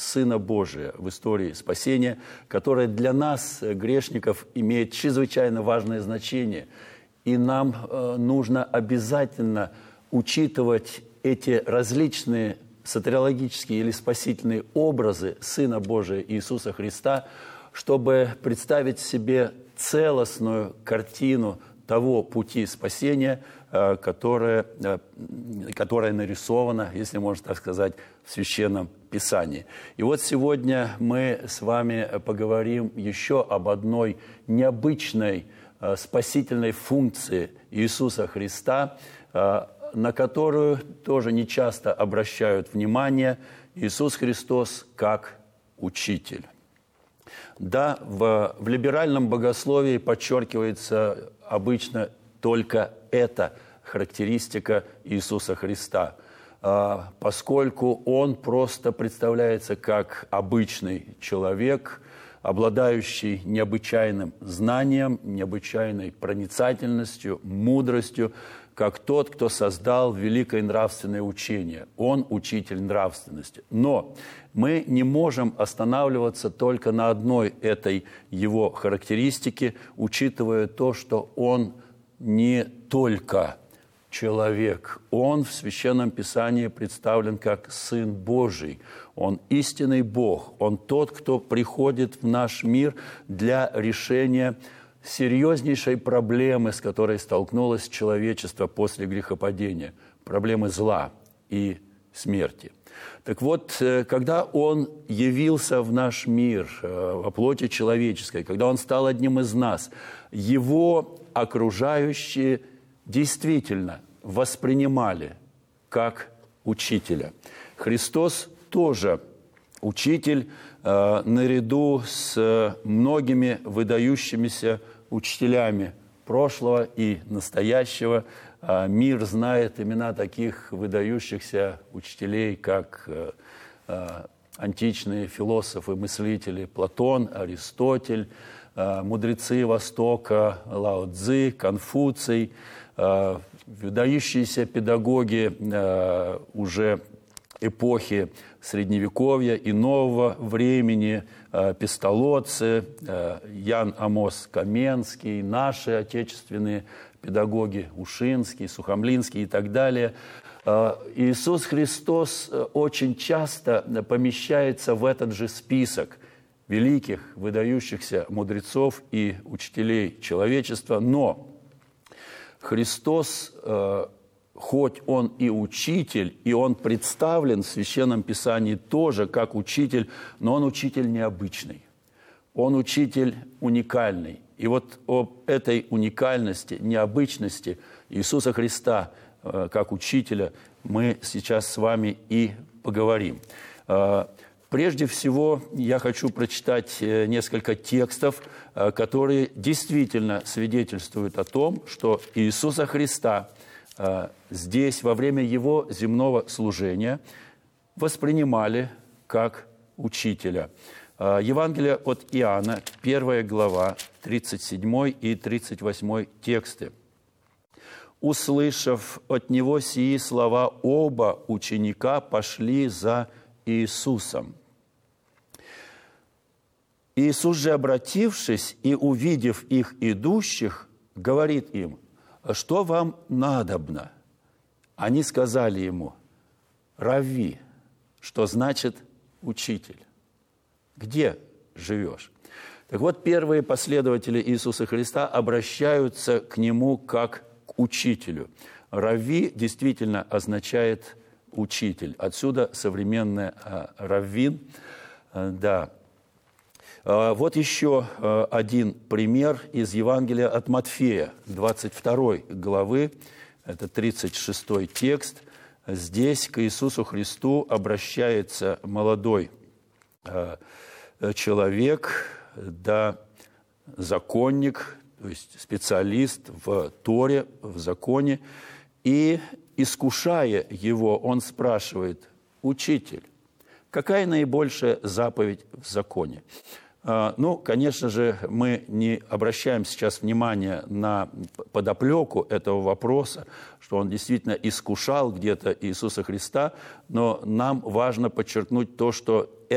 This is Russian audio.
Сына Божия в истории спасения, которое для нас, грешников, имеет чрезвычайно важное значение. И нам нужно обязательно учитывать эти различные сатериологические или спасительные образы Сына Божия Иисуса Христа, чтобы представить себе целостную картину того пути спасения, которое нарисовано, если можно так сказать, в Священном Писании. И вот сегодня мы с вами поговорим еще об одной необычной спасительной функции Иисуса Христа, на которую тоже нечасто обращают внимание. Иисус Христос как учитель. Да, в либеральном богословии подчеркивается обычно только эта характеристика Иисуса Христа, поскольку Он просто представляется как обычный человек, обладающий необычайным знанием, необычайной проницательностью, мудростью, как тот, кто создал великое нравственное учение. Он учитель нравственности. Но мы не можем останавливаться только на одной этой его характеристике, учитывая то, что он не только человек. Он в Священном Писании представлен как Сын Божий. Он истинный Бог. Он тот, кто приходит в наш мир для решения серьезнейшей проблемы, с которой столкнулось человечество после грехопадения, проблемы зла и смерти. Так вот, когда Он явился в наш мир во плоти человеческой, когда Он стал одним из нас, Его окружающие действительно воспринимали как учителя. Христос тоже учитель, наряду с многими выдающимися учителями прошлого и настоящего. Мир знает имена таких выдающихся учителей, как античные философы, мыслители Платон, Аристотель, мудрецы Востока Лао Цзы, Конфуций, выдающиеся педагоги уже эпохи Средневековья и нового времени, пестолодцы, Ян Амос Каменский, наши отечественные педагоги Ушинский, Сухомлинский и так далее. Иисус Христос очень часто помещается в этот же список великих, выдающихся мудрецов и учителей человечества, но Христос, хоть Он и учитель, и Он представлен в Священном Писании тоже как учитель, но Он учитель необычный, Он учитель уникальный. И вот об этой уникальности, необычности Иисуса Христа как учителя мы сейчас с вами и поговорим. Прежде всего, я хочу прочитать несколько текстов, которые действительно свидетельствуют о том, что Иисуса Христа здесь, во время Его земного служения, воспринимали как учителя. Евангелие от Иоанна, 1 глава, 37 и 38 тексты. «Услышав от Него сии слова, оба ученика пошли за Иисусом. Иисус же, обратившись и увидев их идущих, говорит им: что вам надобно? Они сказали Ему: Равви, что значит учитель. Где живешь? Так вот, первые последователи Иисуса Христа обращаются к Нему как к учителю. Равви действительно означает учитель. Отсюда современное раввин. Да. Вот еще один пример из Евангелия от Матфея, 22 главы, это 36 текст. Здесь к Иисусу Христу обращается молодой человек, да, законник, то есть специалист в Торе, в законе, и, искушая его, он спрашивает: «Учитель, какая наибольшая заповедь в законе?» Ну, конечно же, мы не обращаем сейчас внимания на подоплеку этого вопроса, что он действительно искушал где-то Иисуса Христа, но нам важно подчеркнуть то, что